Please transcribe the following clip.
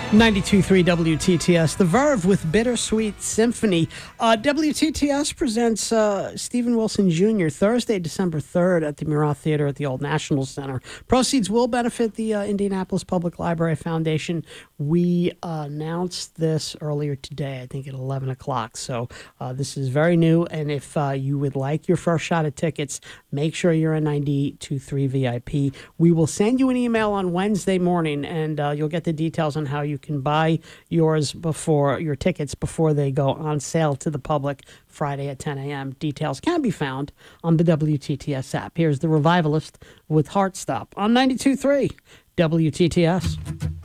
92.3 WTTS, The Verve with Bittersweet Symphony. WTTS presents Stephen Wilson Jr. Thursday, December 3rd at the Murat Theater at the Old National Center. Proceeds will benefit the Indianapolis Public Library Foundation. We announced this earlier today, I think at 11 o'clock. So this is very new, and if you would like your first shot at tickets, make sure you're a 92.3 VIP. We will send you an email on Wednesday morning, and you'll get the details on how you can buy your tickets before they go on sale to the public Friday at 10 a.m. Details can be found on the WTTS app. Here's the Revivalist with Heartstop on 92.3 WTTS.